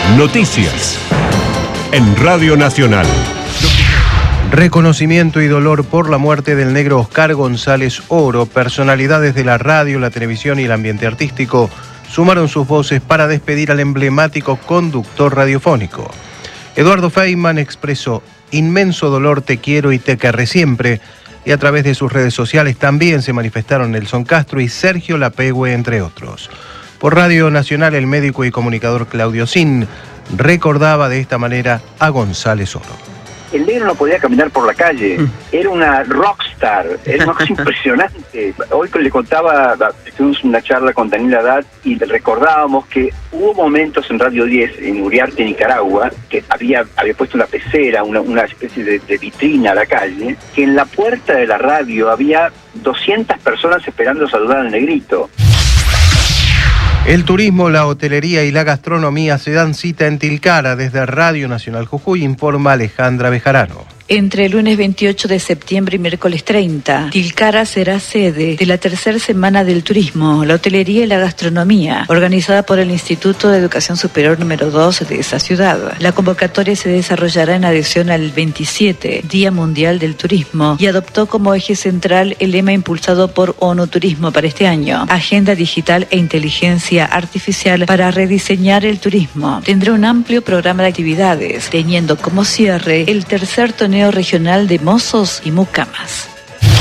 Noticias en Radio Nacional. Reconocimiento y dolor por la muerte del negro Oscar González Oro. Personalidades de la radio, la televisión y el ambiente artístico sumaron sus voces para despedir al emblemático conductor radiofónico. Eduardo Feynman expresó: inmenso dolor, te quiero y te querré siempre. Y a través de sus redes sociales también se manifestaron Nelson Castro y Sergio Lapegüe, entre otros. Por Radio Nacional, el médico y comunicador Claudio Sin recordaba de esta manera a González Oro. El negro no podía caminar por la calle, era una rockstar, era una cosa impresionante. Hoy le contaba, tuvimos una charla con Daniel Haddad y le recordábamos que hubo momentos en Radio 10, en Uriarte, Nicaragua, que había puesto una pecera, una especie de vitrina a la calle, que en la puerta de la radio había 200 personas esperando saludar al negrito. El turismo, la hotelería y la gastronomía se dan cita en Tilcara. Desde Radio Nacional Jujuy informa Alejandra Bejarano. Entre el lunes 28 de septiembre y miércoles 30, Tilcara será sede de la tercera semana del turismo, la hotelería y la gastronomía, organizada por el Instituto de Educación Superior número 2 de esa ciudad. La convocatoria se desarrollará en adición al 27 Día Mundial del Turismo y adoptó como eje central el lema impulsado por ONU Turismo para este año: Agenda Digital e Inteligencia Artificial para rediseñar el turismo. Tendrá un amplio programa de actividades, teniendo como cierre el tercer torneo regional de mozos y mucamas.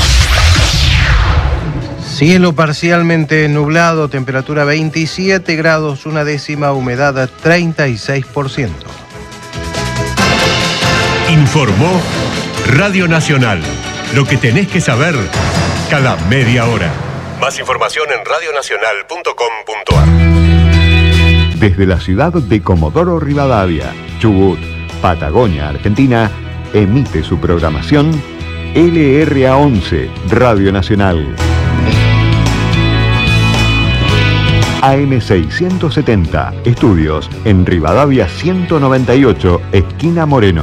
Cielo parcialmente nublado, temperatura 27 grados, una décima, humedad 36%. Informó Radio Nacional. Lo que tenés que saber cada media hora. Más información en radionacional.com.ar. Desde la ciudad de Comodoro Rivadavia, Chubut, Patagonia, Argentina, emite su programación LRA11, Radio Nacional. AM670, estudios en Rivadavia 198, esquina Moreno.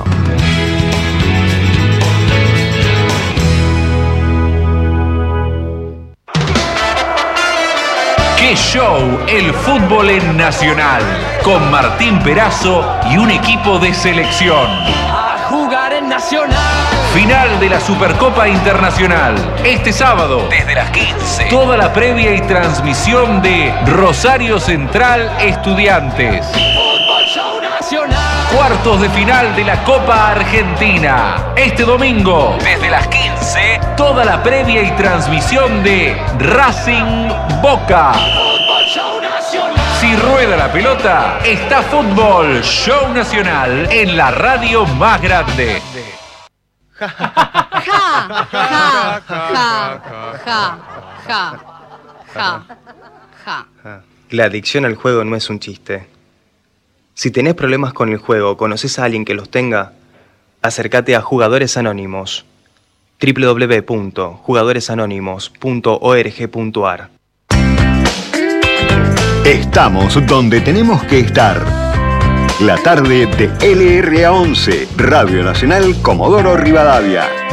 ¡Qué show! El fútbol en Nacional, con Martín Perazo y un equipo de selección. Jugar en Nacional. Final de la Supercopa Internacional. Este sábado, desde las 15. Toda la previa y transmisión de Rosario Central Estudiantes. Fútbol Show Nacional. Cuartos de final de la Copa Argentina. Este domingo, desde las 15. Toda la previa y transmisión de Racing Boca. Fútbol Show Nacional. Si rueda la pelota, está Fútbol Show Nacional en la radio más grande. Ja, ja, ja, ja, ja, ja, ja. La adicción al juego no es un chiste. Si tenés problemas con el juego o conoces a alguien que los tenga, acércate a Jugadores Anónimos. www.jugadoresanónimos.org.ar. Estamos donde tenemos que estar. La tarde de LRA11, Radio Nacional Comodoro Rivadavia.